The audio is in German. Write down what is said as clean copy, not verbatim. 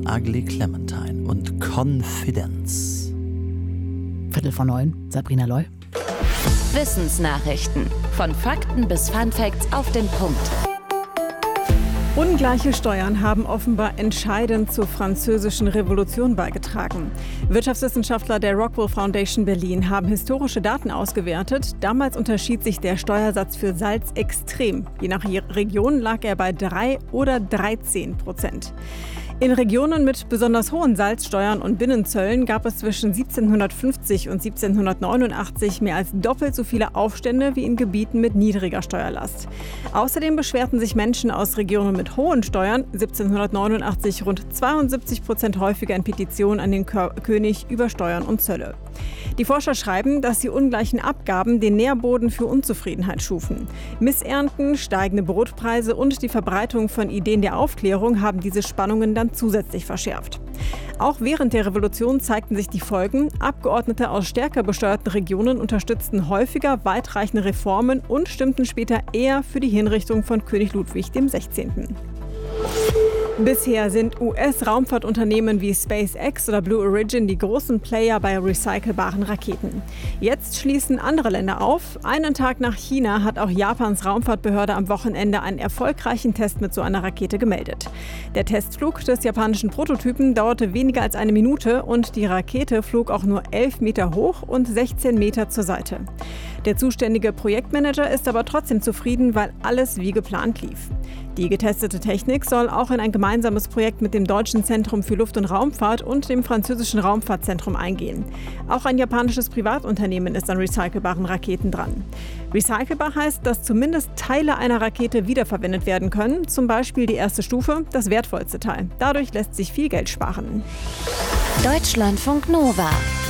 Ugly Clementine und Confidence. 8:45, Sabrina Loy. Wissensnachrichten. Von Fakten bis Funfacts auf den Punkt. Ungleiche Steuern haben offenbar entscheidend zur Französischen Revolution beigetragen. Wirtschaftswissenschaftler der Rockwell Foundation Berlin haben historische Daten ausgewertet. Damals unterschied sich der Steuersatz für Salz extrem. Je nach Region lag er bei 3 oder 13%. In Regionen mit besonders hohen Salzsteuern und Binnenzöllen gab es zwischen 1750 und 1789 mehr als doppelt so viele Aufstände wie in Gebieten mit niedriger Steuerlast. Außerdem beschwerten sich Menschen aus Regionen mit hohen Steuern 1789 rund 72% häufiger in Petitionen an den König über Steuern und Zölle. Die Forscher schreiben, dass die ungleichen Abgaben den Nährboden für Unzufriedenheit schufen. Missernten, steigende Brotpreise und die Verbreitung von Ideen der Aufklärung haben diese Spannungen dann zusätzlich verschärft. Auch während der Revolution zeigten sich die Folgen. Abgeordnete aus stärker besteuerten Regionen unterstützten häufiger weitreichende Reformen und stimmten später eher für die Hinrichtung von König Ludwig XVI. Bisher sind US-Raumfahrtunternehmen wie SpaceX oder Blue Origin die großen Player bei recycelbaren Raketen. Jetzt schließen andere Länder auf. Einen Tag nach China hat auch Japans Raumfahrtbehörde am Wochenende einen erfolgreichen Test mit so einer Rakete gemeldet. Der Testflug des japanischen Prototypen dauerte weniger als eine Minute und die Rakete flog auch nur 11 Meter hoch und 16 Meter zur Seite. Der zuständige Projektmanager ist aber trotzdem zufrieden, weil alles wie geplant lief. Die getestete Technik soll auch in ein gemeinsames Projekt mit dem Deutschen Zentrum für Luft- und Raumfahrt und dem französischen Raumfahrtzentrum eingehen. Auch ein japanisches Privatunternehmen ist an recycelbaren Raketen dran. Recycelbar heißt, dass zumindest Teile einer Rakete wiederverwendet werden können, zum Beispiel die erste Stufe, das wertvollste Teil. Dadurch lässt sich viel Geld sparen. Deutschlandfunk Nova